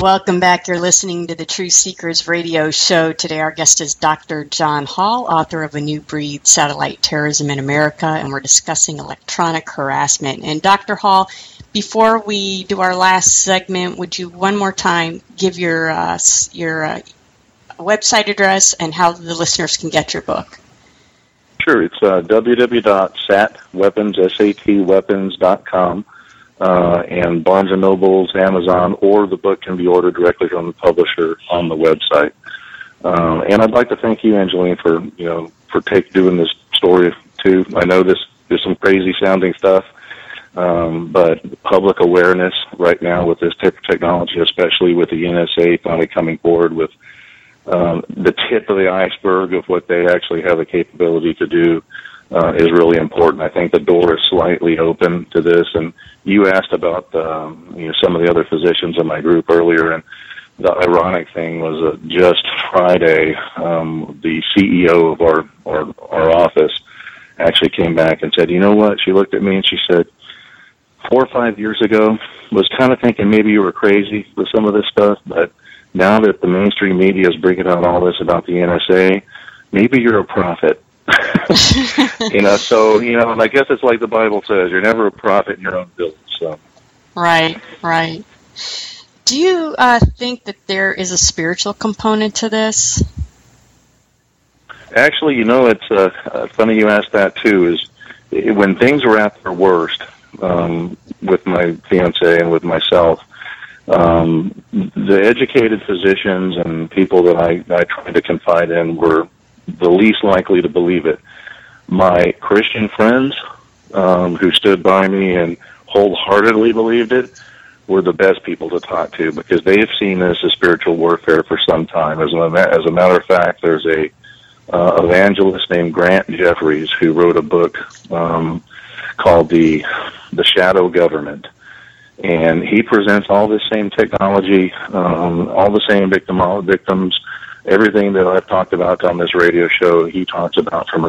Welcome back. You're listening to the Truth Seekers radio show. Today our guest is Dr. John Hall, author of A New Breed, Satellite Terrorism in America, and we're discussing electronic harassment. And Dr. Hall, before we do our last segment, would you one more time give your website address and how the listeners can get your book? Sure. It's www.satweapons.com. And Barnes & Noble's, Amazon, or the book can be ordered directly from the publisher on the website. And I'd like to thank you, Angeline, for doing this story too. I know this is some crazy sounding stuff, but public awareness right now with this type of technology, especially with the NSA finally coming forward with the tip of the iceberg of what they actually have the capability to do, is really important. I think the door is slightly open to this, and you asked about some of the other physicians in my group earlier, and the ironic thing was just Friday, the CEO of our office actually came back and said, you know what? She looked at me and she said, 4 or 5 years ago, was kind of thinking maybe you were crazy with some of this stuff, but now that the mainstream media is bringing out all this about the NSA, maybe you're a prophet. And I guess it's like the Bible says, you're never a prophet in your own village. So. Right. Do you think that there is a spiritual component to this? Actually, it's funny you asked that too, is when things are at their worst, with my fiance and with myself, the educated physicians and people that I tried to confide in were the least likely to believe it. My Christian friends, who stood by me and wholeheartedly believed it, were the best people to talk to because they have seen this as spiritual warfare for some time. As a matter of fact, there's a evangelist named Grant Jeffries who wrote a book called The Shadow Government. And he presents all this same technology, all the same victims, everything that I've talked about on this radio show, he talks about from a